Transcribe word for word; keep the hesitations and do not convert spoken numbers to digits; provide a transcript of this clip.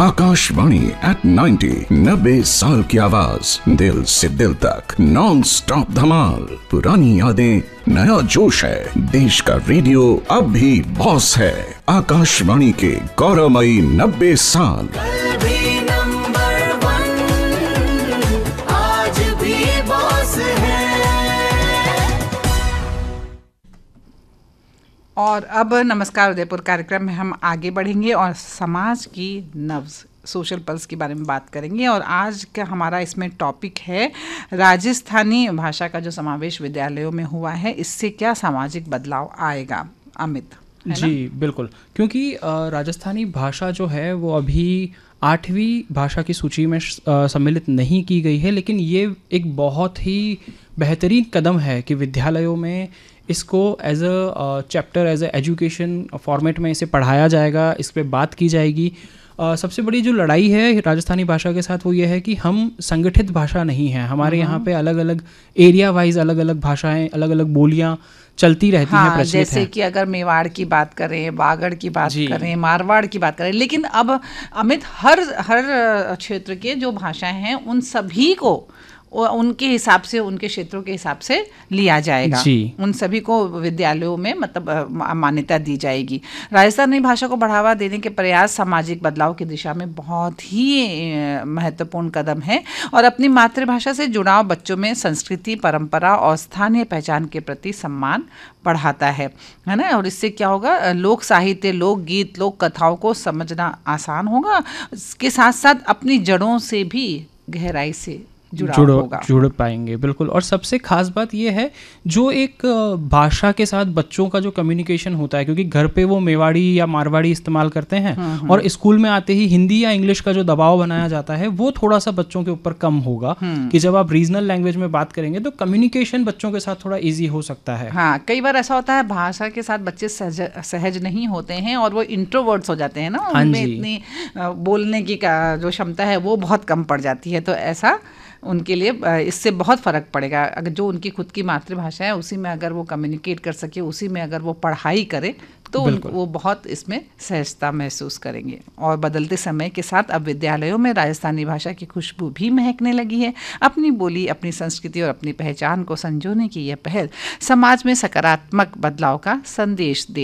Akashvani eight ninety, नब्बे साल की आवाज, दिल से दिल तक, नॉन स्टॉप धमाल। पुरानी यादें, नया जोश है, देश का रेडियो अब भी बॉस है। आकाशवाणी के गौरवमयी नब्बे साल। और अब नमस्कार उदयपुर कार्यक्रम में हम आगे बढ़ेंगे और समाज की नब्ज, सोशल पल्स के बारे में बात करेंगे। और आज का हमारा इसमें टॉपिक है राजस्थानी भाषा का जो समावेश विद्यालयों में हुआ है, इससे क्या सामाजिक बदलाव आएगा। अमित जी बिल्कुल, क्योंकि राजस्थानी भाषा जो है वो अभी आठवीं भाषा की सूची में सम्मिलित नहीं की गई है, लेकिन ये एक बहुत ही बेहतरीन कदम है कि विद्यालयों में इसको as a chapter, as a education format में इसे पढ़ाया जाएगा, इस पर बात की जाएगी। uh, सबसे बड़ी जो लड़ाई है राजस्थानी भाषा के साथ वो ये है कि हम संगठित भाषा नहीं है। हमारे यहाँ पे अलग अलग एरिया वाइज अलग अलग भाषाएं, अलग अलग बोलियाँ चलती रहती हाँ, हैं, प्रचलित हैं। जैसे कि अगर मेवाड़ की बात करें, बागड़ की बात करें, मारवाड़ की बात करें, लेकिन अब अमित हर हर क्षेत्र के जो भाषाएं हैं उन सभी को उनके हिसाब से, उनके क्षेत्रों के हिसाब से लिया जाएगा। उन सभी को विद्यालयों में मतलब मान्यता दी जाएगी। राजस्थानी भाषा को बढ़ावा देने के प्रयास सामाजिक बदलाव की दिशा में बहुत ही महत्वपूर्ण कदम है और अपनी मातृभाषा से जुड़ाव बच्चों में संस्कृति, परंपरा और स्थानीय पहचान के प्रति सम्मान बढ़ाता है, है ना। और इससे क्या होगा, लोक साहित्य, लोक गीत, लोक कथाओं को समझना आसान होगा। इसके साथ साथ अपनी जड़ों से भी गहराई से जुड़ जुड़ पाएंगे। बिल्कुल। और सबसे खास बात यह है, जो एक भाषा के साथ बच्चों का जो कम्युनिकेशन होता है, क्योंकि घर पे वो मेवाड़ी या मारवाड़ी इस्तेमाल करते हैं और स्कूल में आते ही हिंदी या इंग्लिश का जो दबाव बनाया जाता है वो थोड़ा सा बच्चों के ऊपर कम होगा कि जब आप रीजनल लैंग्वेज में बात करेंगे तो कम्युनिकेशन बच्चों के साथ थोड़ा ईजी हो सकता है। हाँ, कई बार ऐसा होता है भाषा के साथ बच्चे सहज, सहज नहीं होते हैं और वो इंट्रोवर्ट्स हो जाते हैं ना, उनमें इतनी बोलने की जो क्षमता है वो बहुत कम पड़ जाती है। तो ऐसा उनके लिए इससे बहुत फ़र्क पड़ेगा। अगर जो उनकी खुद की मातृभाषा है उसी में अगर वो कम्युनिकेट कर सके, उसी में अगर वो पढ़ाई करे तो वो बहुत इसमें सहजता महसूस करेंगे। और बदलते समय के साथ अब विद्यालयों में राजस्थानी भाषा की खुशबू भी महकने लगी है। अपनी बोली, अपनी संस्कृति और अपनी पहचान को संजोने की यह पहल समाज में सकारात्मक बदलाव का संदेश दे